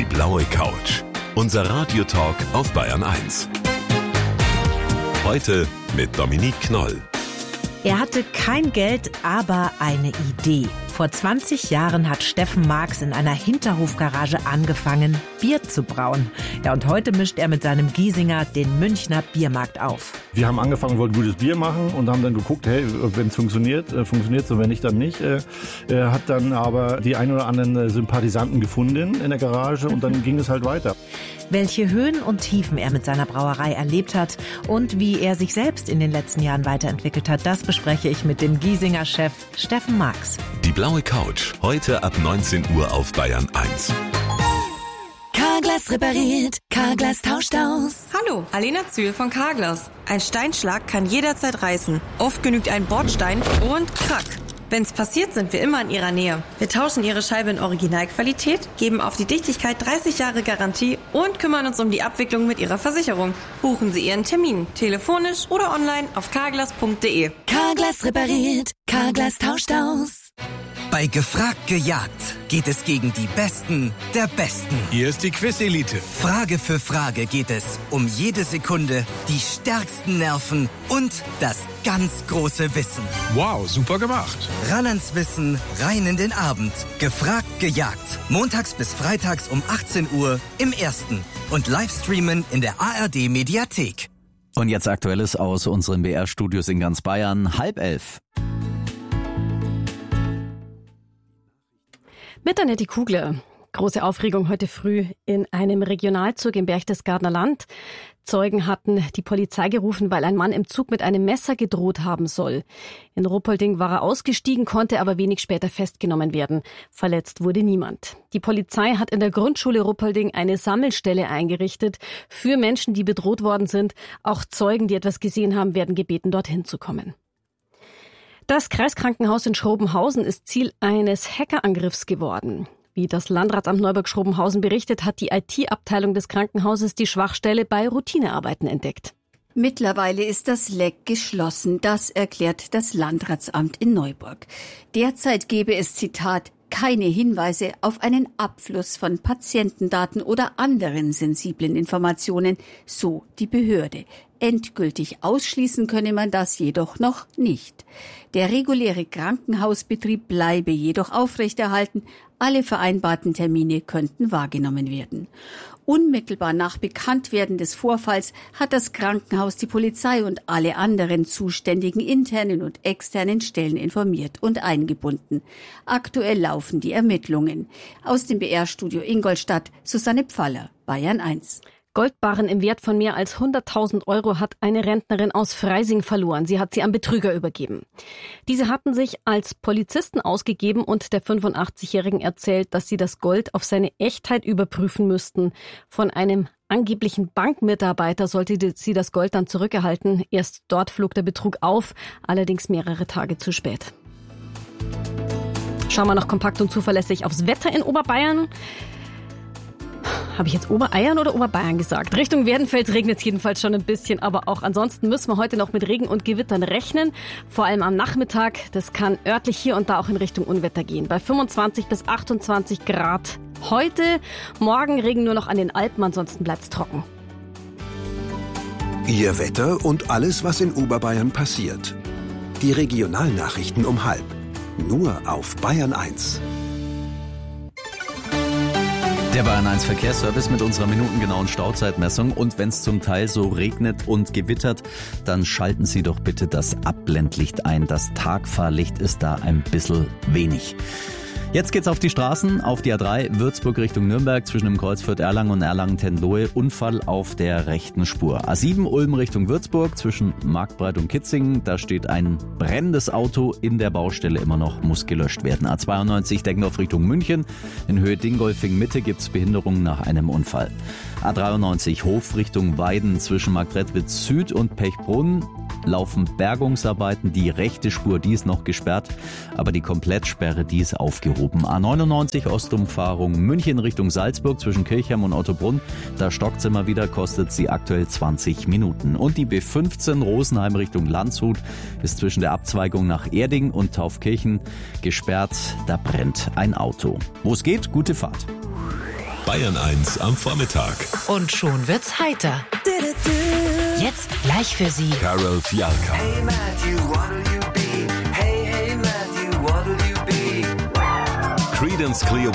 Die blaue Couch. Unser Radiotalk auf Bayern 1. Heute mit Dominique Knoll. Er hatte kein Geld, aber eine Idee. Vor 20 Jahren hat Steffen Marx in einer Hinterhofgarage angefangen, Bier zu brauen. Ja, und heute mischt er mit seinem Giesinger den Münchner Biermarkt auf. Wir haben angefangen, wollten gutes Bier machen und haben dann geguckt, hey, wenn es funktioniert, funktioniert es und wenn nicht, dann nicht. Hat dann aber die ein oder anderen Sympathisanten gefunden in der Garage und dann ging es halt weiter. Welche Höhen und Tiefen er mit seiner Brauerei erlebt hat und wie er sich selbst in den letzten Jahren weiterentwickelt hat, das bespreche ich mit dem Giesinger Chef Steffen Marx. Die blaue Couch, heute ab 19 Uhr auf Bayern 1. Carglass repariert, Carglass tauscht aus. Hallo, Alena Zühl von Carglass. Ein Steinschlag kann jederzeit reißen. Oft genügt ein Bordstein und krack. Wenn's passiert, sind wir immer in Ihrer Nähe. Wir tauschen Ihre Scheibe in Originalqualität, geben auf die Dichtigkeit 30 Jahre Garantie und kümmern uns um die Abwicklung mit Ihrer Versicherung. Buchen Sie Ihren Termin, telefonisch oder online auf carglass.de. Carglass repariert, Carglass tauscht aus. Bei Gefragt gejagt geht es gegen die Besten der Besten. Hier ist die Quiz-Elite. Frage für Frage geht es um jede Sekunde, die stärksten Nerven und das ganz große Wissen. Wow, super gemacht. Ran ans Wissen, rein in den Abend. Gefragt gejagt. Montags bis freitags um 18 Uhr im Ersten. Und Livestreamen in der ARD-Mediathek. Und jetzt Aktuelles aus unseren BR-Studios in ganz Bayern. 10:30. Mit Annette Kugler. Große Aufregung heute früh in einem Regionalzug im Berchtesgadener Land. Zeugen hatten die Polizei gerufen, weil ein Mann im Zug mit einem Messer gedroht haben soll. In Ruppolding war er ausgestiegen, konnte aber wenig später festgenommen werden. Verletzt wurde niemand. Die Polizei hat in der Grundschule Ruppolding eine Sammelstelle eingerichtet für Menschen, die bedroht worden sind. Auch Zeugen, die etwas gesehen haben, werden gebeten, dorthin zu kommen. Das Kreiskrankenhaus in Schrobenhausen ist Ziel eines Hackerangriffs geworden. Wie das Landratsamt Neuburg-Schrobenhausen berichtet, hat die IT-Abteilung des Krankenhauses die Schwachstelle bei Routinearbeiten entdeckt. Mittlerweile ist das Leck geschlossen, das erklärt das Landratsamt in Neuburg. Derzeit gebe es, Zitat, keine Hinweise auf einen Abfluss von Patientendaten oder anderen sensiblen Informationen, so die Behörde. Endgültig ausschließen könne man das jedoch noch nicht. Der reguläre Krankenhausbetrieb bleibe jedoch aufrechterhalten. Alle vereinbarten Termine könnten wahrgenommen werden. Unmittelbar nach Bekanntwerden des Vorfalls hat das Krankenhaus die Polizei und alle anderen zuständigen internen und externen Stellen informiert und eingebunden. Aktuell laufen die Ermittlungen. Aus dem BR-Studio Ingolstadt, Susanne Pfaller, Bayern 1. Goldbarren im Wert von mehr als 100.000 Euro hat eine Rentnerin aus Freising verloren. Sie hat sie an Betrüger übergeben. Diese hatten sich als Polizisten ausgegeben und der 85-Jährigen erzählt, dass sie das Gold auf seine Echtheit überprüfen müssten. Von einem angeblichen Bankmitarbeiter sollte sie das Gold dann zurückerhalten. Erst dort flog der Betrug auf, allerdings mehrere Tage zu spät. Schauen wir noch kompakt und zuverlässig aufs Wetter in Oberbayern. Habe ich jetzt Obereiern oder Oberbayern gesagt? Richtung Werdenfels regnet es jedenfalls schon ein bisschen, aber auch ansonsten müssen wir heute noch mit Regen und Gewittern rechnen. Vor allem am Nachmittag, das kann örtlich hier und da auch in Richtung Unwetter gehen. Bei 25 bis 28 Grad heute, morgen Regen nur noch an den Alpen, ansonsten bleibt es trocken. Ihr Wetter und alles, was in Oberbayern passiert. Die Regionalnachrichten um 12:30. Nur auf Bayern 1. Der Bayern 1 Verkehrsservice mit unserer minutengenauen Stauzeitmessung. Und wenn es zum Teil so regnet und gewittert, dann schalten Sie doch bitte das Abblendlicht ein. Das Tagfahrlicht ist da ein bisschen wenig. Jetzt geht's auf die Straßen, auf die A3 Würzburg Richtung Nürnberg zwischen dem Kreuz Fürth-Erlangen und Erlangen-Tenlohe. Unfall auf der rechten Spur. A7 Ulm Richtung Würzburg zwischen Marktbreit und Kitzingen. Da steht ein brennendes Auto in der Baustelle immer noch, muss gelöscht werden. A92 Deggendorf Richtung München. In Höhe Dingolfing Mitte gibt's Behinderungen nach einem Unfall. A93 Hof Richtung Weiden zwischen Marktredwitz Süd und Pechbrunn laufen Bergungsarbeiten. Die rechte Spur, die ist noch gesperrt, aber die Komplettsperre, die ist aufgehoben. A99 Ostumfahrung München Richtung Salzburg zwischen Kirchheim und Ottobrunn. Da stockt's immer wieder, kostet sie aktuell 20 Minuten. Und die B15 Rosenheim Richtung Landshut ist zwischen der Abzweigung nach Erding und Taufkirchen gesperrt. Da brennt ein Auto. Wo es geht, gute Fahrt. Bayern 1 am Vormittag. Und schon wird's heiter. Jetzt gleich für Sie Carol Fialka. Hey Matthew, what'll you be? Hey Matthew, what'll you be? Creedence Clearwater